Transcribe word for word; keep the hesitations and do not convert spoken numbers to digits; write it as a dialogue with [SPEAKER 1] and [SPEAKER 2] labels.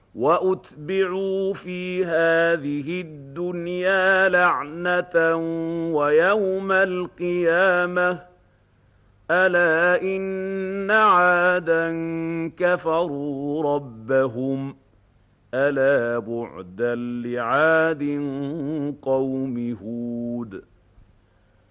[SPEAKER 1] وأتبعوا في هذه الدنيا لعنة ويوم القيامة ألا إن عادا كفروا ربهم ألا بعدا لعاد قوم هود